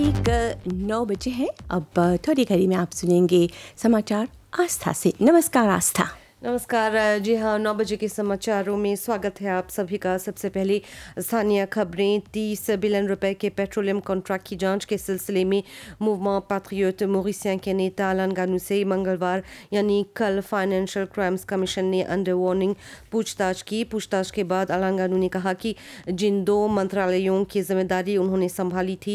ठीक 9 बजे हैं। अब थोड़ी घड़ी में आप सुनेंगे समाचार आस्था से। नमस्कार आस्था। नमस्कार जी हाँ, 9 बजे के समाचारों में स्वागत है आप सभी का। सबसे पहले स्थानीय खबरें। 30 बिलियन रुपए के पेट्रोलियम कॉन्ट्रैक्ट की जांच के सिलसिले में मूवमेंट पैट्रियोट मॉरिसियन के नेता अलान गानू से मंगलवार यानी कल फाइनेंशियल क्राइम्स कमीशन ने अंडर वार्निंग पूछताछ की। पूछताछ के बाद अलान गानू ने कहा कि जिन 2 मंत्रालयों की जिम्मेदारी उन्होंने संभाली थी